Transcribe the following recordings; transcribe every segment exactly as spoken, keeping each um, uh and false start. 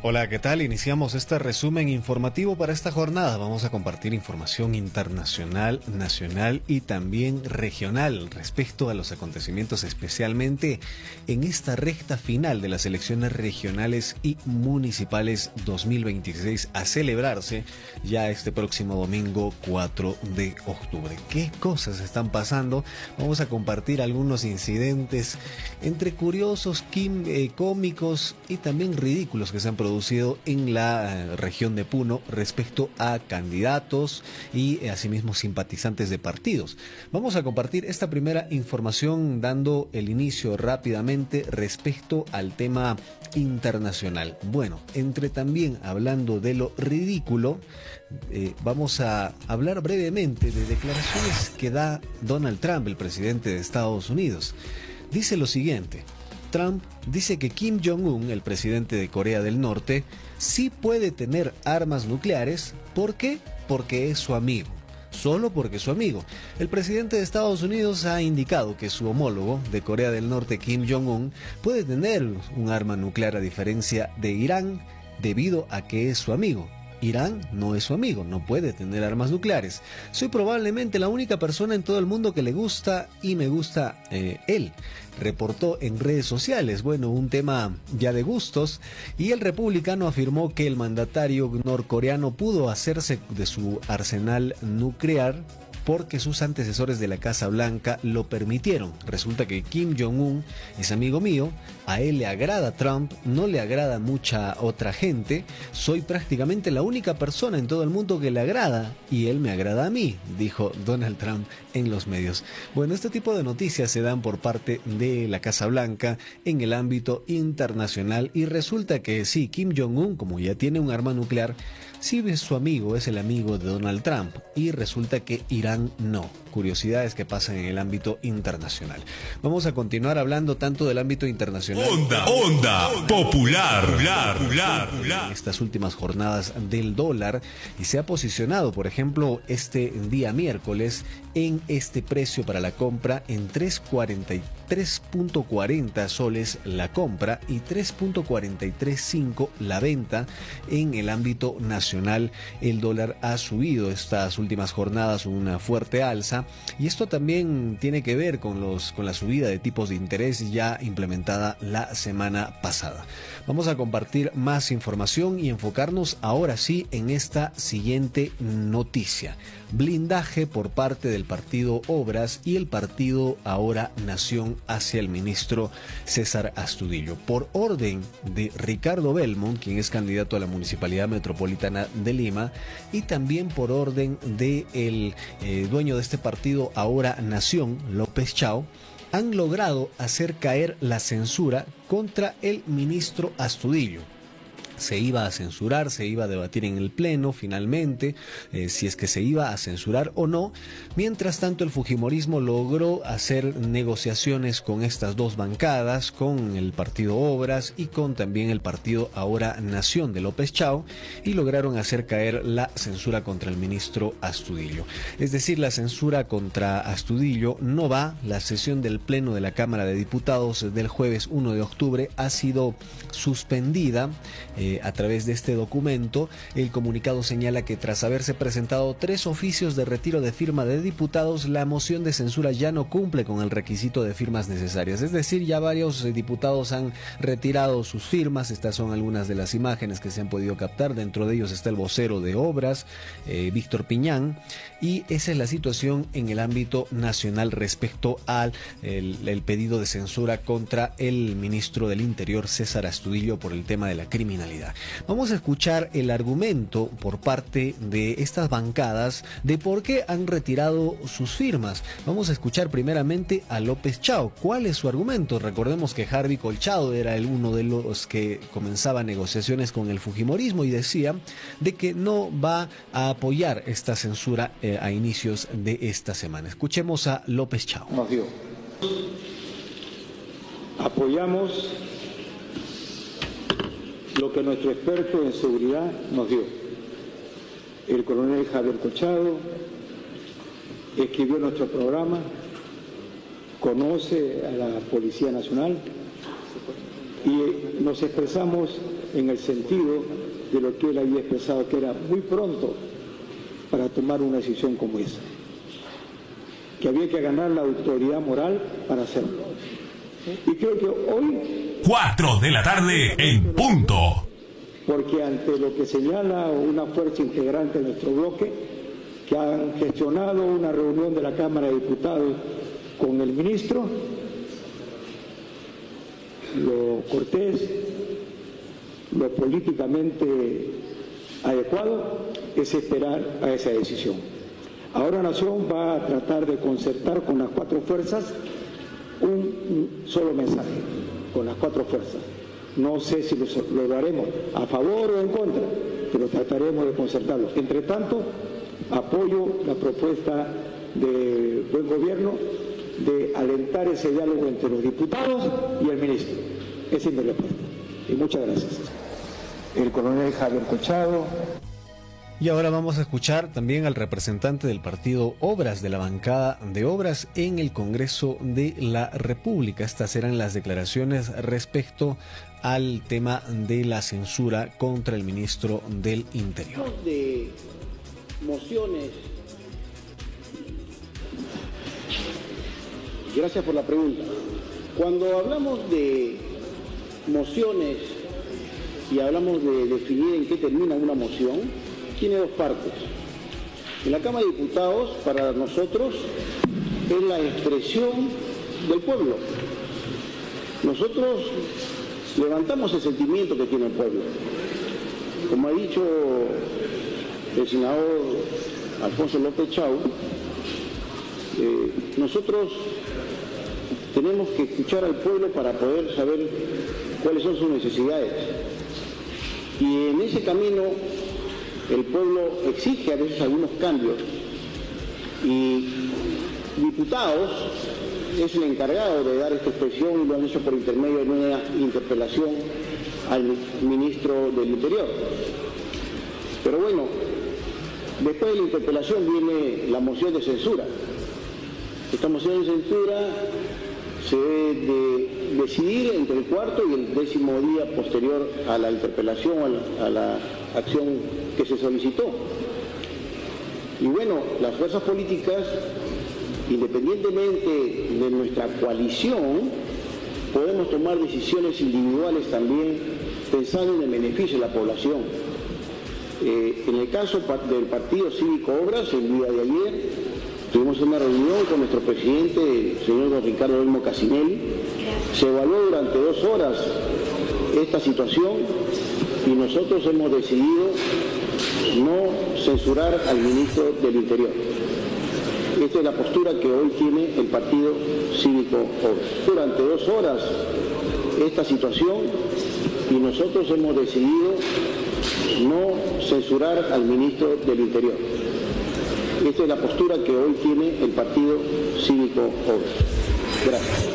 Hola, ¿qué tal? Iniciamos este resumen informativo para esta jornada. Vamos a compartir información internacional, nacional y también regional respecto a los acontecimientos, especialmente en esta recta final de las elecciones regionales y municipales dos mil veintiséis a celebrarse ya este próximo domingo cuatro de octubre. ¿Qué cosas están pasando? Vamos a compartir algunos incidentes entre curiosos, quim, eh, cómicos y también ridículos que se han producido en la región de Puno respecto a candidatos y eh, asimismo simpatizantes de partidos. Vamos a compartir esta primera información dando el inicio rápidamente respecto al tema internacional. Bueno, entre también hablando de lo ridículo, eh, vamos a hablar brevemente de declaraciones que da Donald Trump, el presidente de Estados Unidos. Dice lo siguiente: Trump dice que Kim Jong-un, el presidente de Corea del Norte, sí puede tener armas nucleares. ¿Por qué? Porque es su amigo. Solo porque es su amigo. El presidente de Estados Unidos ha indicado que su homólogo de Corea del Norte, Kim Jong-un, puede tener un arma nuclear a diferencia de Irán debido a que es su amigo. Irán no es su amigo, no puede tener armas nucleares. Soy probablemente la única persona en todo el mundo que le gusta y me gusta eh, él, reportó en redes sociales. Bueno, un tema ya de gustos, y el republicano afirmó que el mandatario norcoreano pudo hacerse de su arsenal nuclear porque sus antecesores de la Casa Blanca lo permitieron. Resulta que Kim Jong-un es amigo mío, a él le agrada Trump, no le agrada mucha otra gente, soy prácticamente la única persona en todo el mundo que le agrada y él me agrada a mí, dijo Donald Trump en los medios. Bueno, este tipo de noticias se dan por parte de la Casa Blanca en el ámbito internacional, y resulta que sí, Kim Jong-un, como ya tiene un arma nuclear, sí es su amigo, es el amigo de Donald Trump, y resulta que Irán no. Curiosidades que pasan en el ámbito internacional. Vamos a continuar hablando tanto del ámbito internacional. Onda, onda, popular, popular, popular, popular. En estas últimas jornadas del dólar, y se ha posicionado, por ejemplo, este día miércoles en este precio para la compra en tres punto cuarenta soles la compra y tres punto cuarenta y tres cinco la venta. En el ámbito nacional, el dólar ha subido estas últimas jornadas una fuerte alza, y esto también tiene que ver con los con la subida de tipos de interés ya implementada la semana pasada. Vamos a compartir más información y enfocarnos ahora sí en esta siguiente noticia. Blindaje por parte del partido Obras y el partido Ahora Nación hacia el ministro César Astudillo. Por orden de Ricardo Belmont, quien es candidato a la Municipalidad Metropolitana de Lima, y también por orden del de eh, dueño de este partido Ahora Nación, López Chao, han logrado hacer caer la censura contra el ministro Astudillo. Se iba a censurar, se iba a debatir en el pleno finalmente eh, si es que se iba a censurar o no. Mientras tanto, el fujimorismo logró hacer negociaciones con estas dos bancadas, con el partido Obras y con también el partido Ahora Nación de López Chao, y lograron hacer caer la censura contra el ministro Astudillo. Es decir, la censura contra Astudillo no va. La sesión del pleno de la Cámara de Diputados del jueves uno de octubre ha sido suspendida. Eh, a través de este documento, el comunicado señala que tras haberse presentado tres oficios de retiro de firma de diputados, la moción de censura ya no cumple con el requisito de firmas necesarias. Es decir, ya varios eh, diputados han retirado sus firmas. Estas son algunas de las imágenes que se han podido captar. Dentro de ellos está el vocero de Obras, eh, Víctor Piñán, y esa es la situación en el ámbito nacional respecto al el, el pedido de censura contra el ministro del Interior, César Astudillo, por el tema de la criminalidad. Vamos a escuchar el argumento por parte de estas bancadas de por qué han retirado sus firmas. Vamos a escuchar primeramente a López Chao. ¿Cuál es su argumento? Recordemos que Harvey Colchado era el uno de los que comenzaba negociaciones con el fujimorismo y decía de que no va a apoyar esta censura eh, a inicios de esta semana. Escuchemos a López Chao. Nos dio. Apoyamos lo que nuestro experto en seguridad nos dio. El coronel Javier Colchado escribió nuestro programa, conoce a la Policía Nacional, y nos expresamos en el sentido de lo que él había expresado, que era muy pronto para tomar una decisión como esa, que había que ganar la autoridad moral para hacerlo. Y creo que hoy... Cuatro de la tarde en punto. Porque ante lo que señala una fuerza integrante de nuestro bloque, que han gestionado una reunión de la Cámara de Diputados con el ministro, lo cortés, lo políticamente adecuado es esperar a esa decisión. Ahora Nación va a tratar de concertar con las cuatro fuerzas un solo mensaje, con las cuatro fuerzas. No sé si lo lograremos a favor o en contra, pero trataremos de concertarlo. Entre tanto, apoyo la propuesta de buen gobierno de alentar ese diálogo entre los diputados y el ministro. Esa es mi respuesta. Y muchas gracias. El coronel Javier Collado. Y ahora vamos a escuchar también al representante del partido Obras, de la bancada de Obras en el Congreso de la República. Estas eran las declaraciones respecto al tema de la censura contra el ministro del Interior. De mociones. Gracias por la pregunta. Cuando hablamos de mociones y hablamos de definir en qué termina una moción, tiene dos partes. En la Cámara de Diputados, para nosotros, es la expresión del pueblo. Nosotros levantamos el sentimiento que tiene el pueblo. Como ha dicho el senador Alfonso López Chau, eh, nosotros tenemos que escuchar al pueblo para poder saber cuáles son sus necesidades. Y en ese camino el pueblo exige a veces algunos cambios y diputados es el encargado de dar esta expresión y lo han hecho por intermedio de una interpelación al ministro del Interior. Pero bueno, después de la interpelación viene la moción de censura. Esta moción de censura se debe de decidir entre el cuarto y el décimo día posterior a la interpelación, a la, a la acción que se solicitó. Y bueno, las fuerzas políticas, independientemente de nuestra coalición, podemos tomar decisiones individuales también pensando en el beneficio de la población. Eh, en el caso del Partido Cívico Obras, el día de ayer tuvimos una reunión con nuestro presidente, el señor don Ricardo Belmo Casinelli. Se evaluó durante dos horas esta situación y nosotros hemos decidido no censurar al ministro del Interior. Esta es la postura que hoy tiene el Partido Cívico Obras. Durante dos horas esta situación y nosotros hemos decidido no censurar al ministro del Interior. Esta es la postura que hoy tiene el Partido Cívico Obras. Gracias.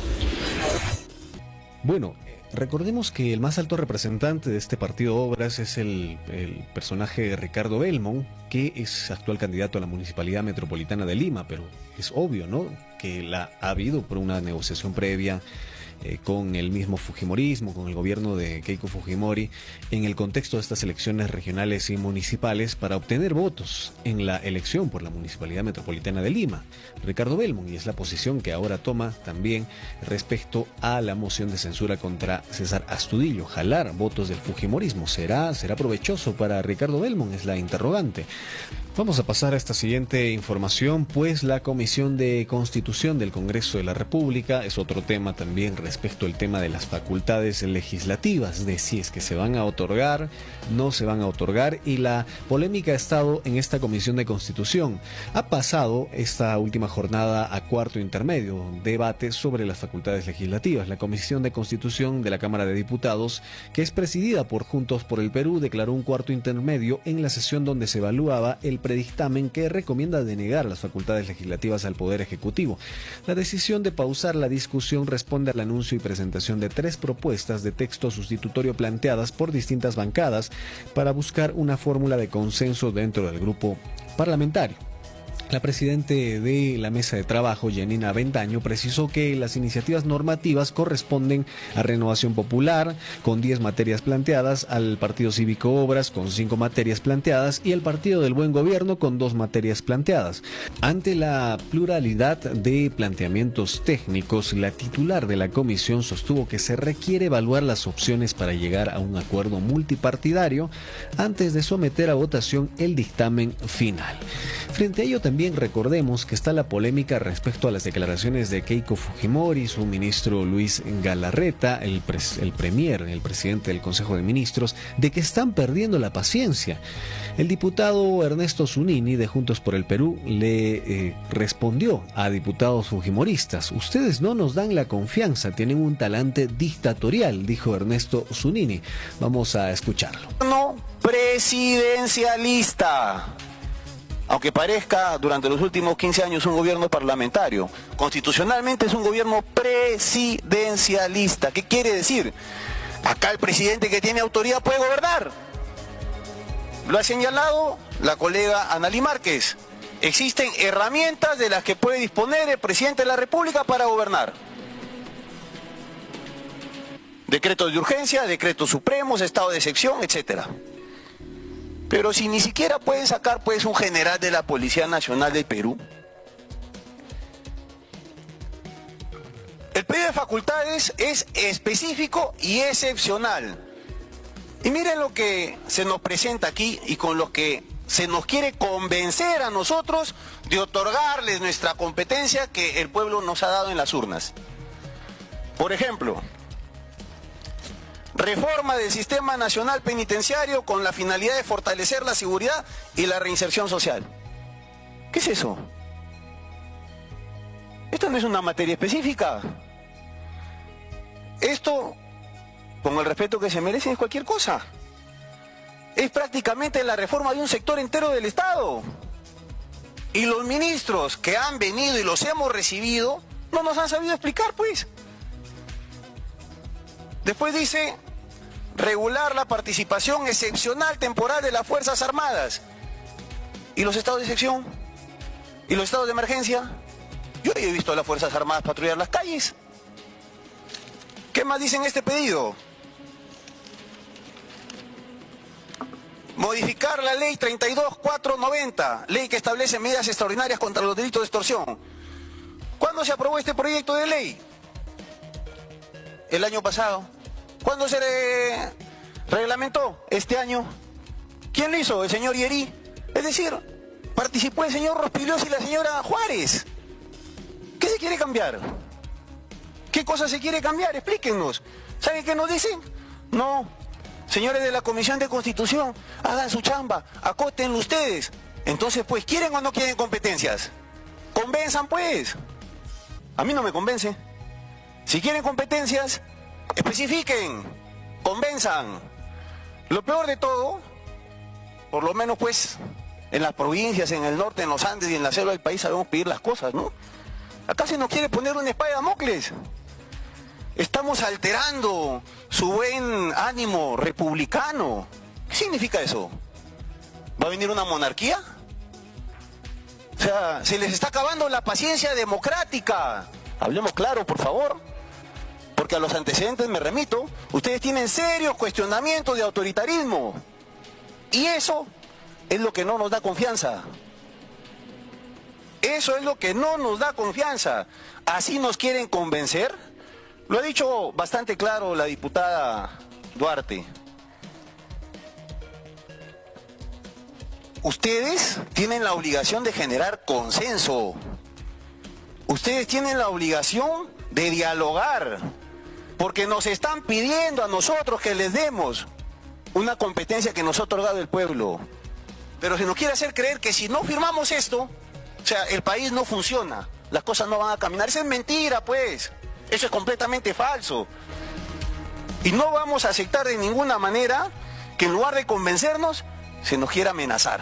Bueno, recordemos que el más alto representante de este partido Obras es el, el personaje Ricardo Belmo, que es actual candidato a la Municipalidad Metropolitana de Lima, pero es obvio, ¿no?, que la ha habido por una negociación previa eh, con el mismo Fujimorismo, con el gobierno de Keiko Fujimori, en el contexto de estas elecciones regionales y municipales para obtener votos en la elección por la Municipalidad Metropolitana de Lima. Ricardo Belmo, y es la posición que ahora toma también respecto a la moción de censura contra César Astudillo. Jalar votos del Fujimorismo, ¿será, será provechoso para Ricardo Belmo? Es la interrogante. Vamos a pasar a esta siguiente información, pues la Comisión de Constitución del Congreso de la República es otro tema también respecto al tema de las facultades legislativas, de si es que se van a otorgar, no se van a otorgar, y la polémica ha estado en esta Comisión de Constitución. Ha pasado esta última jornada a cuarto intermedio, debate sobre las facultades legislativas. La Comisión de Constitución de la Cámara de Diputados, que es presidida por Juntos por el Perú, declaró un cuarto intermedio en la sesión donde se evaluaba el predictamen que recomienda denegar las facultades legislativas al Poder Ejecutivo. La decisión de pausar la discusión responde al anuncio y presentación de tres propuestas de texto sustitutorio planteadas por distintas bancadas para buscar una fórmula de consenso dentro del grupo parlamentario. La presidenta de la mesa de trabajo, Yanina Avendaño, precisó que las iniciativas normativas corresponden a Renovación Popular, con diez materias planteadas, al Partido Cívico Obras, con cinco materias planteadas, y el Partido del Buen Gobierno, con dos materias planteadas. Ante la pluralidad de planteamientos técnicos, la titular de la comisión sostuvo que se requiere evaluar las opciones para llegar a un acuerdo multipartidario antes de someter a votación el dictamen final. Frente a ello, también recordemos que está la polémica respecto a las declaraciones de Keiko Fujimori, su ministro Luis Galarreta, el, pres el premier, el presidente del Consejo de Ministros, de que están perdiendo la paciencia. El diputado Ernesto Zunini, de Juntos por el Perú, le eh, respondió a diputados fujimoristas: ustedes no nos dan la confianza, tienen un talante dictatorial, dijo Ernesto Zunini. Vamos a escucharlo. No presidencialista. Aunque parezca durante los últimos quince años un gobierno parlamentario, constitucionalmente es un gobierno presidencialista. ¿Qué quiere decir? Acá el presidente que tiene autoridad puede gobernar. Lo ha señalado la colega Analí Márquez. Existen herramientas de las que puede disponer el presidente de la República para gobernar. Decretos de urgencia, decretos supremos, estado de excepción, etcétera. Pero si ni siquiera pueden sacar pues un general de la Policía Nacional del Perú. El pedido de facultades es específico y excepcional. Y miren lo que se nos presenta aquí y con lo que se nos quiere convencer a nosotros de otorgarles nuestra competencia que el pueblo nos ha dado en las urnas. Por ejemplo, reforma del Sistema Nacional Penitenciario con la finalidad de fortalecer la seguridad y la reinserción social. ¿Qué es eso? Esto no es una materia específica. Esto, con el respeto que se merece, es cualquier cosa. Es prácticamente la reforma de un sector entero del Estado. Y los ministros que han venido y los hemos recibido no nos han sabido explicar, pues. Después dice regular la participación excepcional temporal de las Fuerzas Armadas. ¿Y los estados de excepción? ¿Y los estados de emergencia? Yo he visto a las Fuerzas Armadas patrullar las calles. ¿Qué más dice en este pedido? Modificar la ley treinta y dos mil cuatrocientos noventa, ley que establece medidas extraordinarias contra los delitos de extorsión. ¿Cuándo se aprobó este proyecto de ley? El año pasado. ¿Cuándo se re reglamentó? Este año. ¿Quién lo hizo? El señor Yerí. Es decir, participó el señor Rospigliosi y la señora Juárez. ¿Qué se quiere cambiar? ¿Qué cosa se quiere cambiar? Explíquenos. ¿Saben qué nos dicen? No. Señores de la Comisión de Constitución, hagan su chamba, acótenlo ustedes. Entonces, pues, ¿quieren o no quieren competencias? Convenzan, pues. A mí no me convence. Si quieren competencias, especifiquen, convenzan. Lo peor de todo, por lo menos pues en las provincias, en el norte, en los Andes y en la selva del país sabemos pedir las cosas, ¿no? Acá se nos quiere poner una espada de Damocles. Estamos alterando su buen ánimo republicano. ¿Qué significa eso? ¿Va a venir una monarquía? O sea, se les está acabando la paciencia democrática. Hablemos claro, por favor. Porque a los antecedentes me remito. Ustedes tienen serios cuestionamientos de autoritarismo. Y eso es lo que no nos da confianza. Eso es lo que no nos da confianza. ¿Así nos quieren convencer? Lo ha dicho bastante claro la diputada Duarte. Ustedes tienen la obligación de generar consenso. Ustedes tienen la obligación de dialogar. Porque nos están pidiendo a nosotros que les demos una competencia que nos ha otorgado el pueblo. Pero se nos quiere hacer creer que si no firmamos esto, o sea, el país no funciona, las cosas no van a caminar. Eso es mentira, pues. Eso es completamente falso. Y no vamos a aceptar de ninguna manera que en lugar de convencernos, se nos quiera amenazar.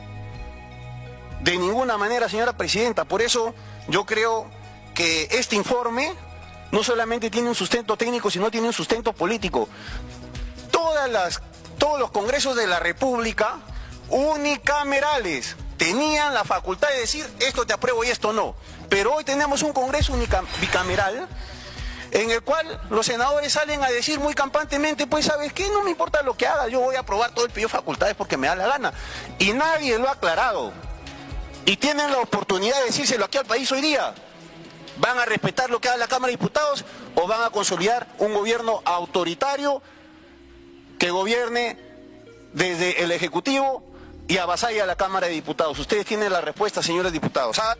De ninguna manera, señora presidenta. Por eso yo creo que este informe no solamente tiene un sustento técnico, sino tiene un sustento político. Todas las, todos los congresos de la República, unicamerales, tenían la facultad de decir esto te apruebo y esto no. Pero hoy tenemos un Congreso bicameral en el cual los senadores salen a decir muy campantemente, pues ¿sabes qué? No me importa lo que haga, yo voy a aprobar todo el pedido de facultades porque me da la gana. Y nadie lo ha aclarado. Y tienen la oportunidad de decírselo aquí al país hoy día. ¿Van a respetar lo que haga la Cámara de Diputados o van a consolidar un gobierno autoritario que gobierne desde el Ejecutivo y avasalla a la Cámara de Diputados? Ustedes tienen la respuesta, señores diputados. ¿Ah?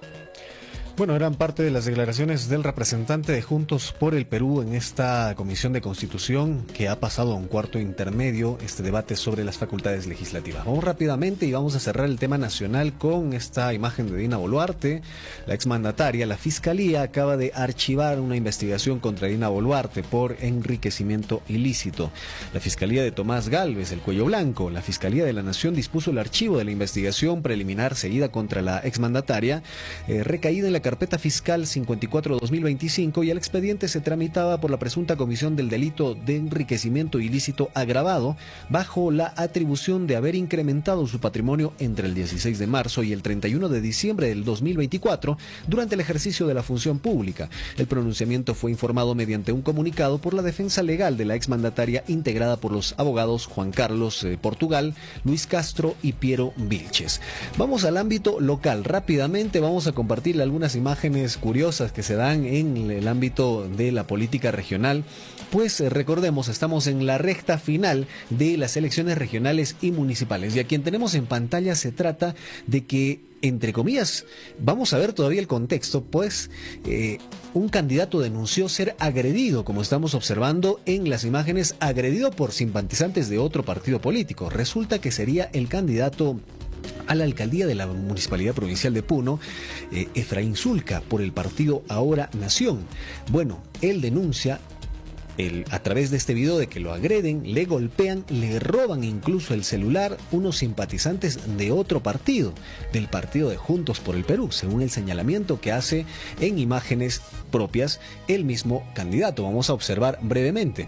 Bueno, eran parte de las declaraciones del representante de Juntos por el Perú en esta Comisión de Constitución que ha pasado a un cuarto intermedio este debate sobre las facultades legislativas. Vamos rápidamente y vamos a cerrar el tema nacional con esta imagen de Dina Boluarte, la exmandataria. La Fiscalía acaba de archivar una investigación contra Dina Boluarte por enriquecimiento ilícito. La Fiscalía de Tomás Gálvez, el Cuello Blanco, la Fiscalía de la Nación dispuso el archivo de la investigación preliminar seguida contra la exmandataria, eh, recaída en la carpeta fiscal cincuenta y cuatro barra dos mil veinticinco, y el expediente se tramitaba por la presunta comisión del delito de enriquecimiento ilícito agravado bajo la atribución de haber incrementado su patrimonio entre el dieciséis de marzo y el treinta y uno de diciembre del dos mil veinticuatro durante el ejercicio de la función pública. El pronunciamiento fue informado mediante un comunicado por la defensa legal de la exmandataria integrada por los abogados Juan Carlos eh, Portugal, Luis Castro y Piero Vilches. Vamos al ámbito local. Rápidamente vamos a compartirle algunas imágenes curiosas que se dan en el ámbito de la política regional, pues eh, recordemos, estamos en la recta final de las elecciones regionales y municipales, y a quien tenemos en pantalla se trata de que, entre comillas, vamos a ver todavía el contexto, pues eh, un candidato denunció ser agredido, como estamos observando en las imágenes, agredido por simpatizantes de otro partido político. Resulta que sería el candidato a la alcaldía de la Municipalidad Provincial de Puno, eh, Efraín Zulca, por el partido Ahora Nación. Bueno, él denuncia el, a través de este video de que lo agreden, le golpean, le roban incluso el celular unos simpatizantes de otro partido, del partido de Juntos por el Perú, según el señalamiento que hace en imágenes propias el mismo candidato. Vamos a observar brevemente.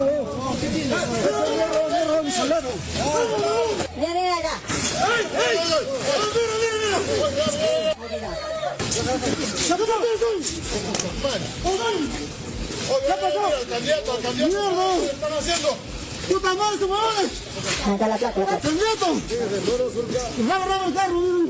¿Qué pasó? Candidato, candidato, ¿qué están haciendo? ¡Puta madre, tu madre! ¡Candidato! ¡Vamos, vamos, vamos!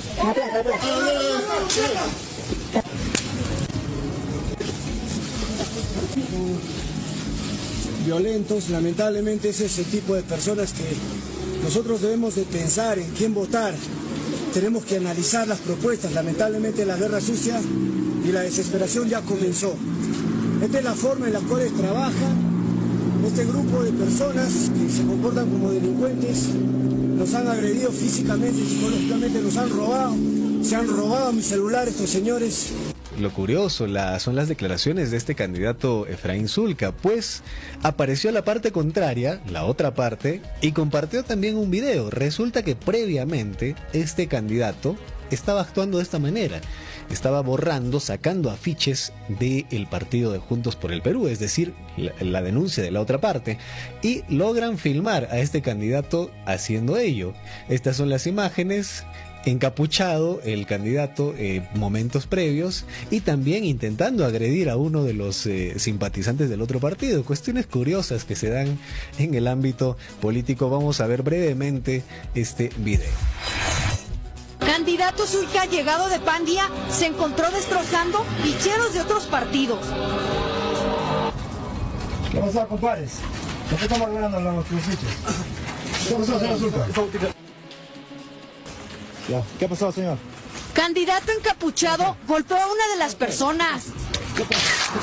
Violentos, lamentablemente ese es el tipo de personas que nosotros debemos de pensar en quién votar. Tenemos que analizar las propuestas. Lamentablemente la guerra sucia y la desesperación ya comenzó. Esta es la forma en la cual trabajan este grupo de personas que se comportan como delincuentes. Nos han agredido físicamente y psicológicamente, nos han robado, se han robado mi celular estos señores. Lo curioso la, son las declaraciones de este candidato Efraín Zulca, pues apareció la parte contraria, la otra parte, y compartió también un video. Resulta que previamente este candidato estaba actuando de esta manera. Estaba borrando, sacando afiches del partido de Juntos por el Perú, es decir, la, la denuncia de la otra parte, y logran filmar a este candidato haciendo ello. Estas son las imágenes. Encapuchado el candidato eh, momentos previos, y también intentando agredir a uno de los eh, simpatizantes del otro partido. Cuestiones curiosas que se dan en el ámbito político. Vamos a ver brevemente este video. Candidato Zulca, llegado de Pandía, se encontró destrozando ficheros de otros partidos. ¿Qué pasó, compadres? ¿Por qué estamos arreglando los fichos? ¿Qué pasó, señor Zulca? ¿Qué ha pasado, señor? Candidato encapuchado golpeó a una de las personas.